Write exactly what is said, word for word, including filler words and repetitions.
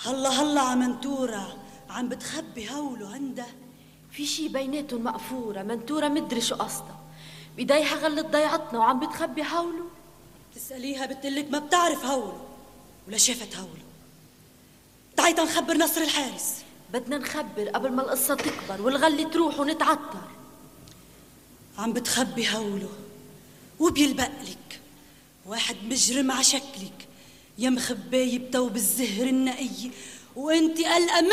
هلا هلا عمنتورة عم بتخبي هولو عنده. في شي بيناتهم مقفورة. منتورة مدري شو قصدها، بدايها غلط ضيعتنا وعم بتخبي هولو. تسأليها بتقلك ما بتعرف هولو ولا شافت هولو. تعي تنخبر نصر الحارس. بدنا نخبر قبل ما القصة تكبر والغلة تروح ونتعطر. عم بتخبي هولو وبيلبقلك واحد مجرم عشكلك، يا مخباي بتوب الزهر النقي وانتي قلقة